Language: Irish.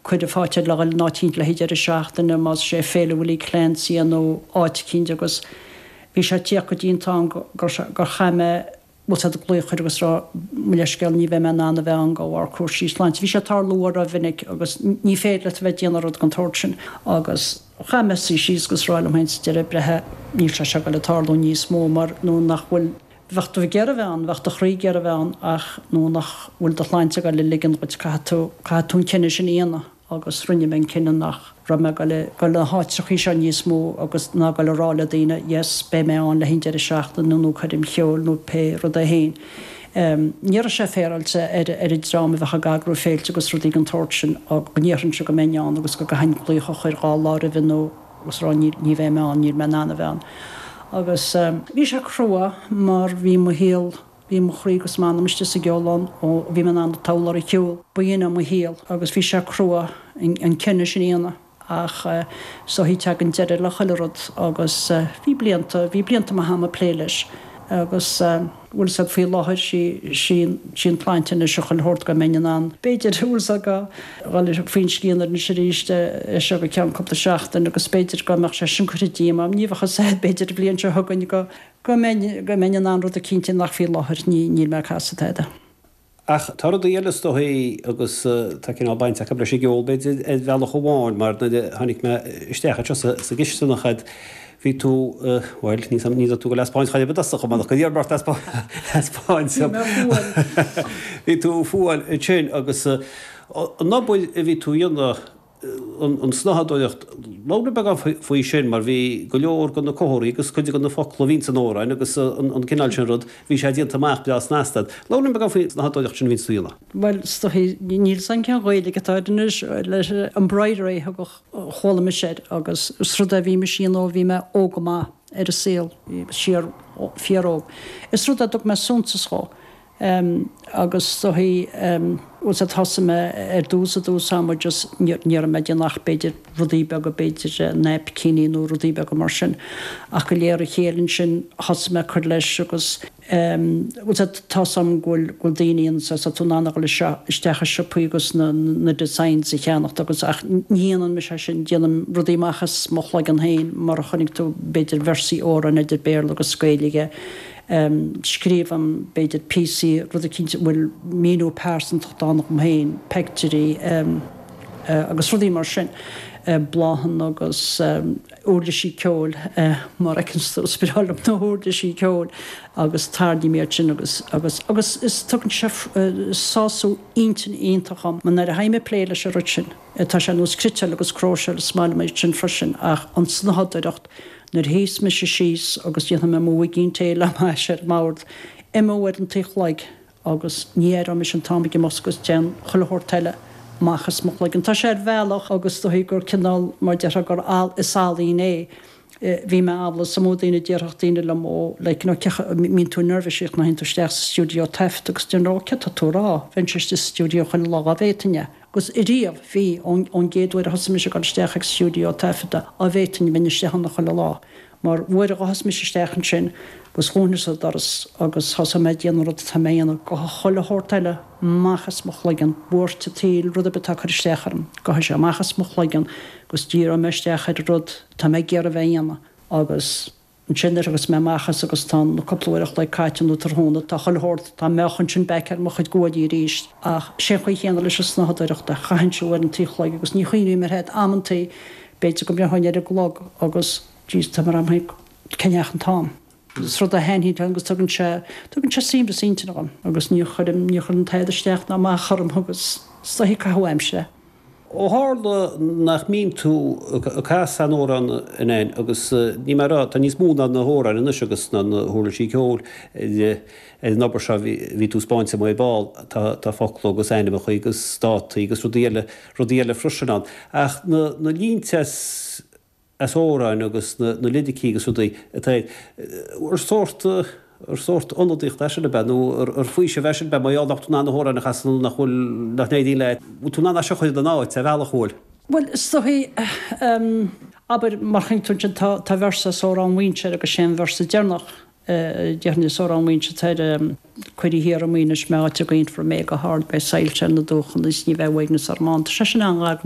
chuid a fáte le nátí le héidir seachtain más sé féhfuí cléí nó áitcín agus bhí sé tí go dtíontá gur chaime a gluochuir agus rá muisceil ní bheith me nána bheith an gáhhar cuasí Sláint. Bhí sé tar luar a bhinnic agus ní féile bheith déanaar an torsin agus chaimesí síos gus ráil haint de brethe ní se go le tarlú níos mó mar nó nach bhfuil bhechtú bh gear bhein, bhecht a chrí gear bhein ach nó nach bhfuil do chláinte go le ligan go tún cinenne sin íana agus rinne men cinenne nach ra me go le háitreí se níos mó agus ná go le rála daine yes be mé an le hinide seachta nó chuidim cheol nó pe rud a héin. Ní sé féralte ar i dráma bheitcha gagrú féilte agus rudí an torsin a gníann se go méán agus go hainlíocha chuir gá lá a bhí nó gus rá ní bheith me an nír me nána bhein. Agus bhí se crua mar bhí mo héal bhí mo chrígus mána muiste sa geáán ó bhí man an tálar i ciúil bu dhéana mo héal agus bhí se crua an cinenne sin íana ach so hí te an deidir le chuilerod agus bhí blianta a hama pléiles agus bhfuil sa fao láthir sin plaintin se chuil hort go mean an. Beidir thuús a go gáil fin cíanar na sé ríiste se go cean copta seachtain agus beidir go meach sé sin chuidíam am níomhacha sé beidir blion se thugann go mean an rud a cinnte nach fao láthir ní me chasatéide. Ach tar a dhélastóí agus tá cin ábaint a bre sé geolbeid bhealach go bháin mar tháinig me istecha sa gisúnachad hí tú bhil ní tú go leáin chaile beach go go dhéarbart Spáin. Bhí tú fúáil sin agus nábuil a bhí tú dionne an snahadóocht lána be faoi sin mar bhí go leor go na cóirí agus chuide go na fola vín an óráin agus an cinál sin rud bhí sé dionanta meach beas nástad. Lána be faoi snahadóocht sin vín súna. Well níl san cean ghilí gotáidirnis leis an braidirí go chola me séid agus srud a bhí me sin ó bhí me ógamá ar a síl siar fiaróg. Is rud a do me súntasá. Agus so hí ús a thosaime ar dús sam just níar a méidir nach beidir rudíbe go beidir neip ciníú rudíbe go mar sin ach go léir a chéann sin thosaime chur leis agus ús tásam ghfuil daíonn sa túnánach le istecha sepuígus na design sa cheannacht agus ach níanaan me se sin déanam rudíachchas mochla an hain mar chunig tú beidir versí óra idir béir agus scéige. Scríb am beidir PC rud a cinnte bhfuil míú persan tánach am hain, pectorí agus rudí mar sin bláhan agus úrla sí ceol mar ecinn spirálam na úrla sí ceol agus tardí mé sin agus is tugann se sáú intin ionintacham man ar a haime pléile se ru sin tá sé nó scriteil agus croisiil smáil méid sin frisin ach an snahadireacht nar hééis me se síos agus dhéanana me mó ginn téile me sé mád imhfuir an tuchleig agus níar am is an támig i Moscas dean choilethirteile machchas mo legan tá sé bhealach agus do gur cinál mar de gur isálaí bhí me abla samódaine dearachtaine le mó le mín tú nervvisíoch na hinú steach stúdio teft agus denráce tá túrá ven sé stúdio chun lá a bhétaine. Gus i riamh hí ón géadhfuir a hasimi se gan steach stúdio tefta a bhétaine vinne stechanna chu le lá. Mar bhuiir a hasimi se stechan sin gus hónasa doras agus hosa me déanrad tá méanana go choilethirteile machchas mo chléigen búirte tíl rud a betá chuir stecharm go sé machchas mo chléigen gus dír a meisteachid rud tá mé gear a bhéana agus sinir agus mé machchas agus tá na coplaúireach le caiiteanú tar hóna tá choilthirt tá mechann sin becar mo chuid goí ríist ach sé chu chéanana leis snahadireachta chahann seúir an tíchleig agus ní chuoí mar head ammantaí beidir go breáin ar a glog agus dís tá mar am ceneachan tám. Rud a henhí agus tugann se síimre síntinam agus ní chun taidirsteach na má chum agus stahí cahaimse. Ó hála nach mín tú cá san óran in agus ní marrá tá níos múna na hóran in agus na hóla sí ceol nabar se ví tú Spáinte mai ball tá foló agus aine chu agus státaí agus rudíile frisinán. Ach na líntes as óráin agus na lidicí agus údaí ar sort ondicht eisi le benú ar faoi se bhesin be maiá nach túna hóra nach chasan nach chuil nach néí le túna se chuid an áid sa bhela chóil. Well stohí aber mar chun tún tá versa só an víse agus sé versa dénach dearní só an víse teide chuirí hir am míine meáte goint for mé go hard bei seilse na dúchan is ní bheithhaigna armánta se sin an